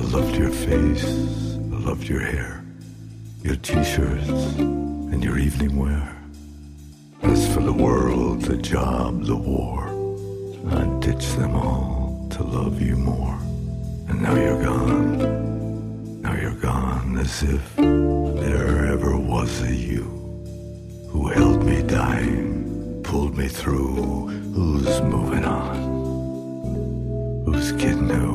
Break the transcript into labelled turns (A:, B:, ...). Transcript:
A: loved your face, I loved your hair, your t-shirts and your evening wear. As for the world, the job, the war, I'd ditch them all to love you more. And now you're gone, now you're gone, as if there ever was a you who held me dying, pulled me through. Who's moving on? Whose kid knew?